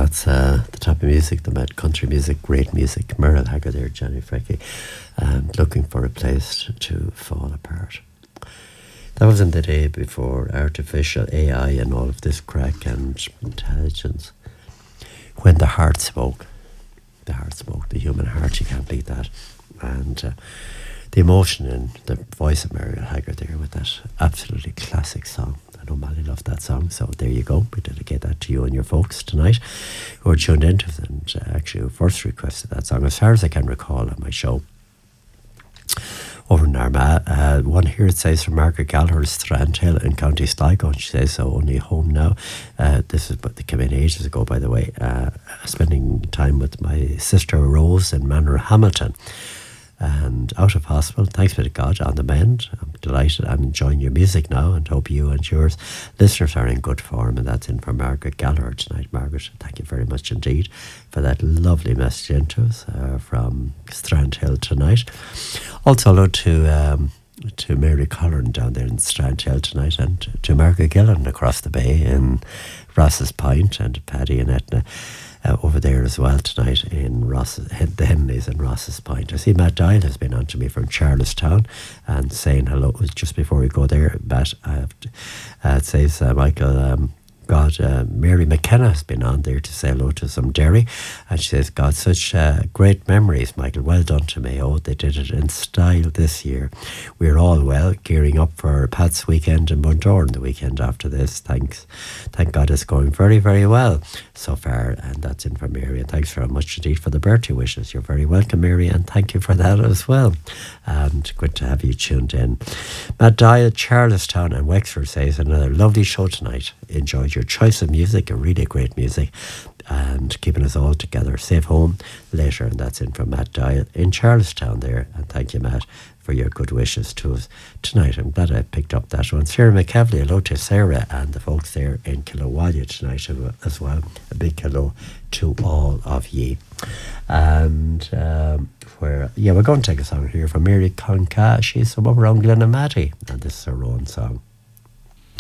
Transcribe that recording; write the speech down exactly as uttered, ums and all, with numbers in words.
that's uh, the type of music, the mad country music, great music. Merle Haggard there, Johnny Freckey, and looking for a place to fall apart. That was in the day before artificial A I and all of this crack and intelligence. When the heart spoke, the heart spoke, the human heart, you can't beat that. And uh, the emotion in the voice of Merle Haggard there with that absolutely classic song. I know Molly loved that song, so there you go. We dedicate that to you and your folks tonight who are tuned into it and uh, actually who first requested that song, as far as I can recall on my show. Over in Armagh, uh, one here it says from Margaret Gallagher, Strandhill in County Sligo, and she says, so only home now. Uh, this is, but they came in ages ago, by the way, uh, spending time with my sister Rose in Manor Hamilton. And out of hospital, thanks be to God, on the mend. I'm delighted. I'm enjoying your music now and hope you and yours listeners are in good form. And that's in for Margaret Gallagher tonight. Margaret, thank you very much indeed for that lovely message into us uh, from Strandhill tonight. Also, hello to um, to Mary Collin down there in Strandhill tonight, and to Margaret Gillen across the bay in Ross's Point, and to Paddy and Etna Uh, over there as well tonight in Ross, the Henleys in Ross's Point. I see Matt Dial has been on to me from Charlestown and saying hello. Just before we go there, Matt, I have to, uh, it says uh, Michael, um, God, uh, Mary McKenna has been on there to say hello to some Derry, and she says, God, such uh, great memories, Michael, well done to me. Oh, they did it in style this year. We're all well, gearing up for Pat's weekend in Bundoran the weekend after this. Thanks. Thank God it's going very, very well so far, and that's in for Mary, and thanks very much indeed for the birthday wishes. You're very welcome, Mary, and thank you for that as well, and good to have you tuned in. Matt Dial, Charlestown and Wexford says, another lovely show tonight. Enjoyed your choice of music, a really great music, and keeping us all together. Safe home later, and that's in from Matt Dial in Charlestown there, and thank you, Matt, for your good wishes to us tonight. I'm glad I picked up that one. Sarah McCavely, hello to Sarah and the folks there in Kilowalla tonight as well. A big hello to all of ye. And um, where, yeah, we're going to take a song here from Mary Conca. She's from up around Glenamaddy, and this is her own song.